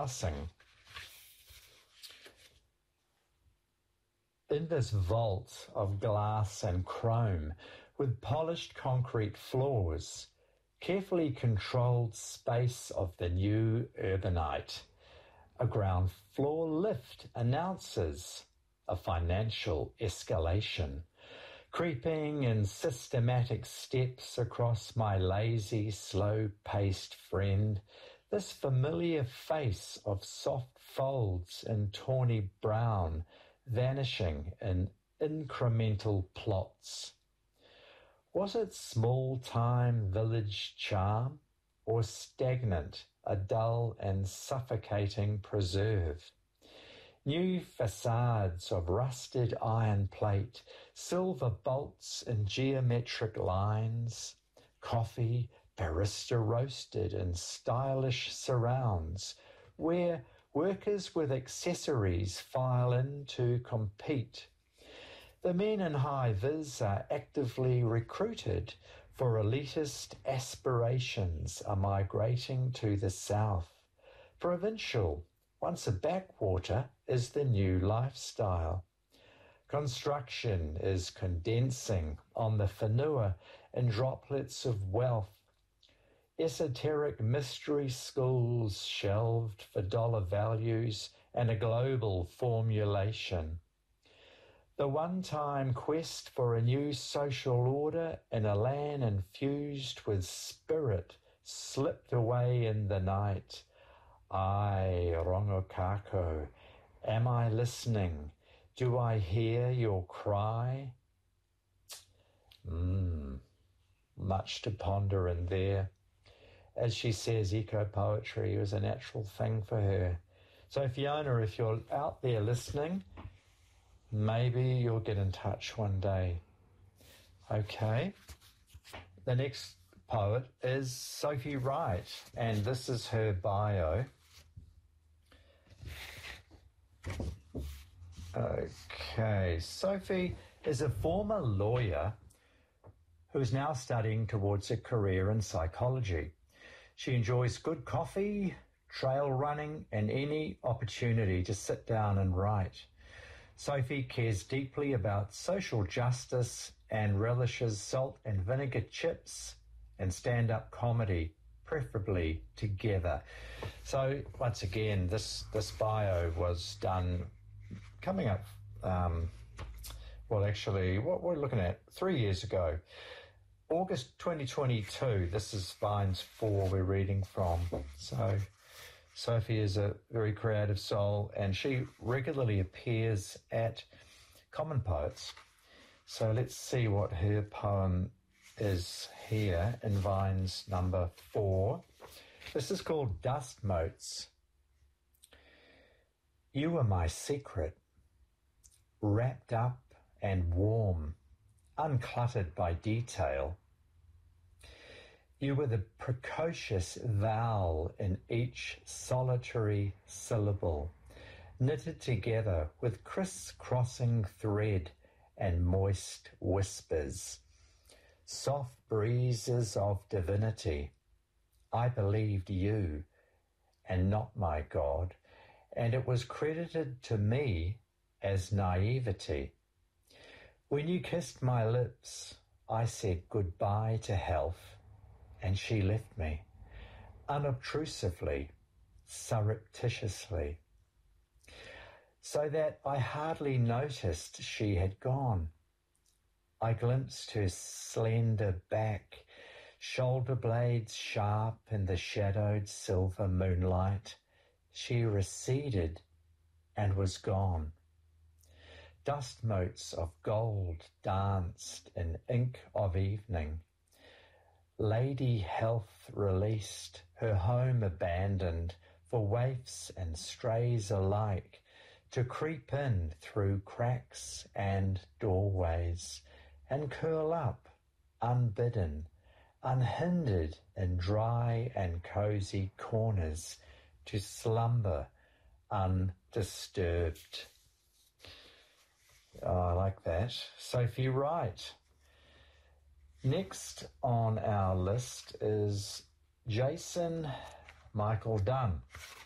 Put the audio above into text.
glassing. In this vault of glass and chrome, with polished concrete floors, carefully controlled space of the new urbanite, a ground floor lift announces a financial escalation. Creeping in systematic steps across my lazy, slow-paced friend, this familiar face of soft folds in tawny brown, vanishing in incremental plots. Was it small-time village charm, or stagnant, a dull and suffocating preserve? New facades of rusted iron plate, silver bolts in geometric lines, coffee barista roasted in stylish surrounds, where workers with accessories file in to compete. The men in high-vis are actively recruited, for elitist aspirations are migrating to the south. Provincial, once a backwater, is the new lifestyle. Construction is condensing on the whenua in droplets of wealth. Esoteric mystery schools shelved for dollar values and a global formulation. The one-time quest for a new social order in a land infused with spirit slipped away in the night. Ai, Rongokako, am I listening? Do I hear your cry? Much to ponder in there. As she says, eco-poetry was a natural thing for her. So Fiona, if you're out there listening, maybe you'll get in touch one day. Okay. The next poet is Sophie Wright, and this is her bio. Okay, Sophie is a former lawyer who is now studying towards a career in psychology. She enjoys good coffee, trail running, and any opportunity to sit down and write. Sophie cares deeply about social justice and relishes salt and vinegar chips and stand-up comedy, preferably together. So once again, this bio was done coming up, what we're looking at 3 years ago. August 2022, this is Vines 4 we're reading from. So Sophie is a very creative soul, and she regularly appears at Common Poets. So let's see what her poem is here in Vines number 4. This is called Dust Motes. You were my secret, wrapped up and warm, uncluttered by detail. You were the precocious vowel in each solitary syllable, knitted together with criss-crossing thread and moist whispers. Soft breezes of divinity. I believed you and not my God, and it was credited to me as naivety. When you kissed my lips, I said goodbye to health, and she left me, unobtrusively, surreptitiously, so that I hardly noticed she had gone. I glimpsed her slender back, shoulder blades sharp in the shadowed silver moonlight. She receded and was gone. Dust motes of gold danced in ink of evening. Lady Health released, her home abandoned for waifs and strays alike to creep in through cracks and doorways and curl up, unbidden, unhindered in dry and cozy corners to slumber undisturbed. Oh, I like that. Sophie Wright. Next on our list is Jason Michael Dunn.